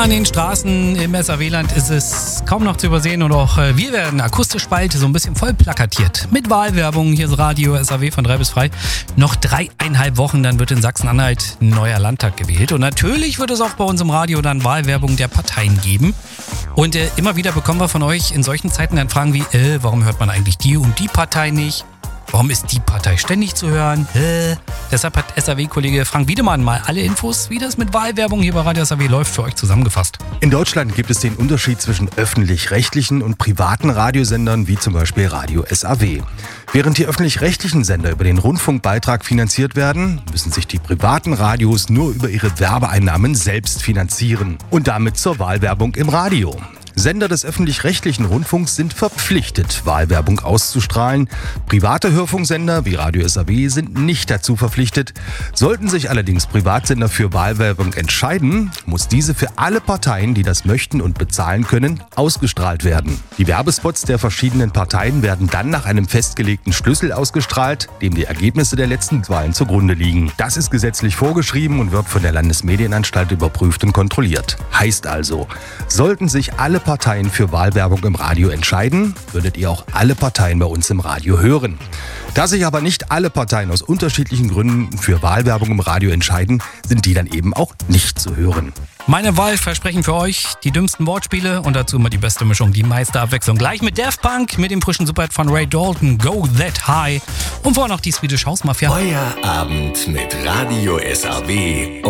an den Straßen im SAW-Land ist es kaum noch zu übersehen und auch wir werden akustisch bald so ein bisschen voll plakatiert. Mit Wahlwerbung, hier ist Radio SAW von 3 bis frei. Noch 3,5 Wochen, dann wird in Sachsen-Anhalt ein neuer Landtag gewählt. Und natürlich wird es auch bei uns im Radio dann Wahlwerbung der Parteien geben. Und immer wieder bekommen wir von euch in solchen Zeiten dann Fragen wie, warum hört man eigentlich die und die Partei nicht? Warum ist die Partei ständig zu hören? Deshalb hat SAW-Kollege Frank Wiedemann mal alle Infos, wie das mit Wahlwerbung hier bei Radio SAW läuft, für euch zusammengefasst. In Deutschland gibt es den Unterschied zwischen öffentlich-rechtlichen und privaten Radiosendern, wie zum Beispiel Radio SAW. Während die öffentlich-rechtlichen Sender über den Rundfunkbeitrag finanziert werden, müssen sich die privaten Radios nur über ihre Werbeeinnahmen selbst finanzieren und damit zur Wahlwerbung im Radio. Sender des öffentlich-rechtlichen Rundfunks sind verpflichtet, Wahlwerbung auszustrahlen. Private Hörfunksender wie Radio SAW sind nicht dazu verpflichtet. Sollten sich allerdings Privatsender für Wahlwerbung entscheiden, muss diese für alle Parteien, die das möchten und bezahlen können, ausgestrahlt werden. Die Werbespots der verschiedenen Parteien werden dann nach einem festgelegten Schlüssel ausgestrahlt, dem die Ergebnisse der letzten Wahlen zugrunde liegen. Das ist gesetzlich vorgeschrieben und wird von der Landesmedienanstalt überprüft und kontrolliert. Heißt also, sollten sich alle Parteien für Wahlwerbung im Radio entscheiden, würdet ihr auch alle Parteien bei uns im Radio hören. Da sich aber nicht alle Parteien aus unterschiedlichen Gründen für Wahlwerbung im Radio entscheiden, sind die dann eben auch nicht zu hören. Meine Wahlversprechen für euch, die dümmsten Wortspiele und dazu immer die beste Mischung, die meiste Abwechslung. Gleich mit Daft Punk, mit dem frischen Superhit von Ray Dalton, Go That High. Und vorher noch die Swedish House Mafia. Euer Abend mit Radio SAW.